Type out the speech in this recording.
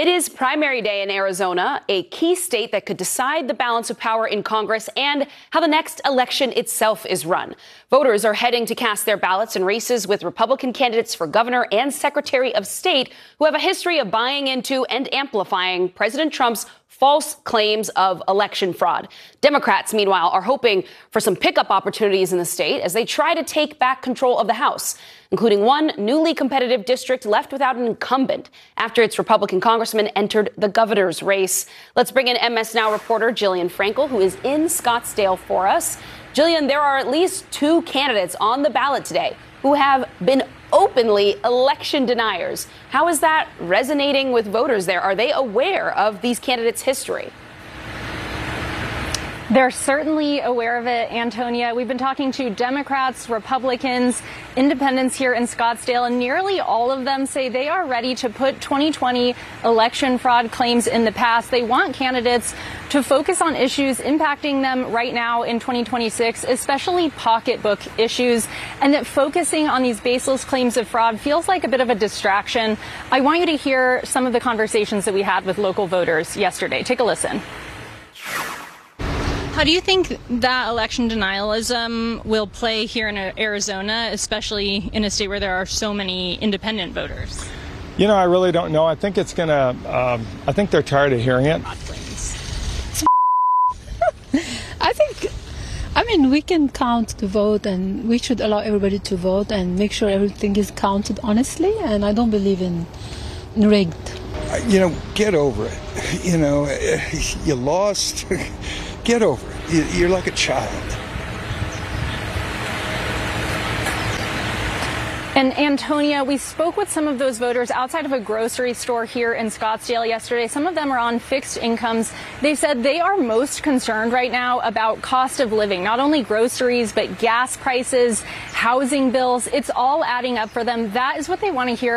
It is primary day in Arizona, a key state that could decide the balance of power in Congress and how the next election itself is run. Voters are heading to cast their ballots in races with Republican candidates for governor and secretary of state who have a history of buying into and amplifying President Trump's false claims of election fraud. Democrats, meanwhile, are hoping for some pickup opportunities in the state as they try to take back control of the House, including one newly competitive district left without an incumbent after its Republican congressman entered the governor's race. Let's bring in MS Now reporter Jillian Frankel, who is in Scottsdale for us. Jillian, there are at least two candidates on the ballot today who have been openly election deniers. How is that resonating with voters there? Are they aware of these candidates' history? They're certainly aware of it, Antonia. We've been talking to Democrats, Republicans, independents here in Scottsdale, and nearly all of them say they are ready to put 2020 election fraud claims in the past. They want candidates to focus on issues impacting them right now in 2026, especially pocketbook issues, and that focusing on these baseless claims of fraud feels like a bit of a distraction. I want you to hear some of the conversations that we had with local voters yesterday. Take a listen. How do you think that election denialism will play here in Arizona, especially in a state where there are so many independent voters? You know, I really don't know. I think it's going to, I think they're tired of hearing it. I mean, we can count the vote and we should allow everybody to vote and make sure everything is counted honestly. And I don't believe in rigged. You know, get over it. You know, you lost. Get over it. You're like a child. And Antonia, we spoke with some of those voters outside of a grocery store here in Scottsdale yesterday. Some of them are on fixed incomes. They said they are most concerned right now about cost of living, not only groceries, but gas prices, housing bills. It's all adding up for them. That is what they want to hear